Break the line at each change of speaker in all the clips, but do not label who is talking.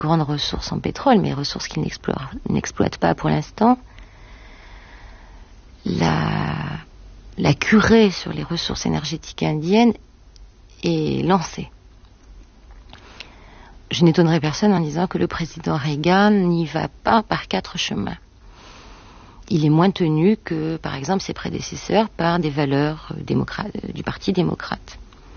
grandes ressources en pétrole, mais ressources qu'ils n'exploitent pas pour l'instant. La curée sur les ressources énergétiques indiennes est lancée. Je n'étonnerai personne en disant que le président Reagan n'y va pas par 4 chemins. Il est moins tenu que, par exemple, ses prédécesseurs par des valeurs du Parti démocrate.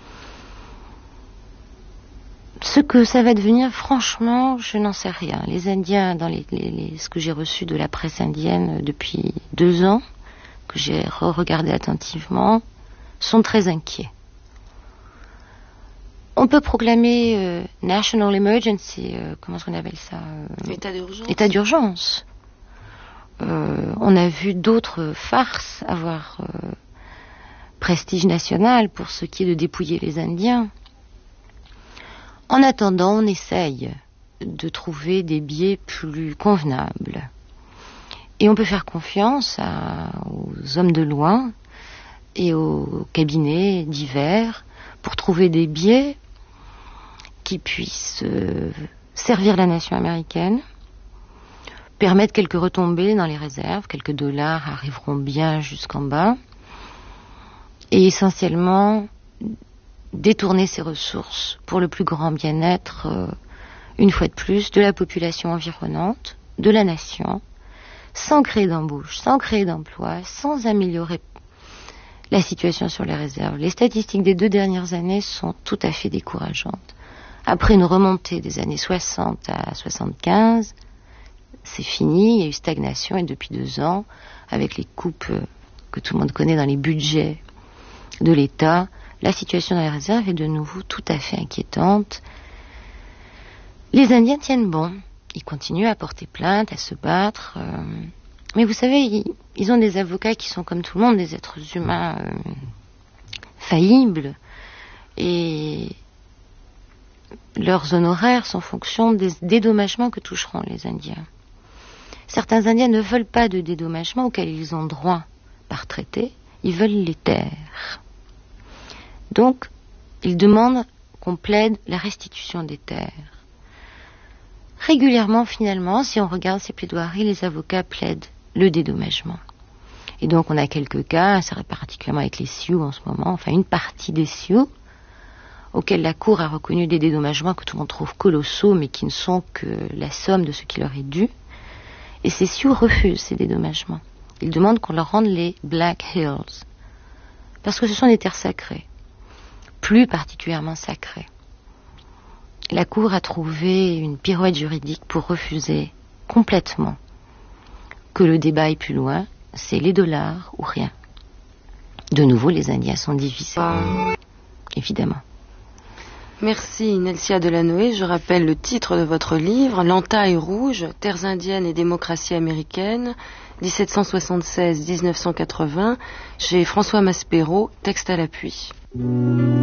Ce que ça va devenir, franchement, je n'en sais rien. Les Indiens, dans ce que j'ai reçu de la presse indienne depuis 2 ans, que j'ai regardé attentivement, sont très inquiets. On peut proclamer National Emergency, comment est-ce qu'on appelle ça
État d'urgence.
État d'urgence. On a vu d'autres farces avoir prestige national pour ce qui est de dépouiller les Indiens. En attendant, on essaye de trouver des biais plus convenables. Et on peut faire confiance aux hommes de loi et aux cabinets divers pour trouver des biais qui puissent servir la nation américaine, permettre quelques retombées dans les réserves, quelques dollars arriveront bien jusqu'en bas, et essentiellement détourner ces ressources pour le plus grand bien-être, une fois de plus, de la population environnante, de la nation, sans créer d'embauche, sans créer d'emploi, sans améliorer la situation sur les réserves. Les statistiques des 2 dernières années sont tout à fait décourageantes. Après une remontée des années 60 à 75, c'est fini, il y a eu stagnation, et depuis 2 ans, avec les coupes que tout le monde connaît dans les budgets de l'État, la situation dans les réserves est de nouveau tout à fait inquiétante. Les Indiens tiennent bon. Ils continuent à porter plainte, à se battre. Mais vous savez, ils ont des avocats qui sont comme tout le monde, des êtres humains faillibles. Et leurs honoraires sont en fonction des dédommagements que toucheront les Indiens. Certains Indiens ne veulent pas de dédommagement auxquels ils ont droit par traité. Ils veulent les terres. Donc, ils demandent qu'on plaide la restitution des terres. Régulièrement, finalement, si on regarde ces plaidoiries, les avocats plaident le dédommagement. Et donc, on a quelques cas, c'est particulièrement avec les Sioux en ce moment, enfin une partie des Sioux, auxquels la Cour a reconnu des dédommagements que tout le monde trouve colossaux, mais qui ne sont que la somme de ce qui leur est dû. Et ces Sioux refusent ces dédommagements. Ils demandent qu'on leur rende les Black Hills, parce que ce sont des terres sacrées, plus particulièrement sacrées. La Cour a trouvé une pirouette juridique pour refuser complètement que le débat aille plus loin, c'est les dollars ou rien. De nouveau, les Indiens sont divisés, évidemment.
Merci Nelsia Delanoë. Je rappelle le titre de votre livre, L'entaille rouge, Terres indiennes et démocratie américaine, 1776-1980, chez François Maspero, texte à l'appui.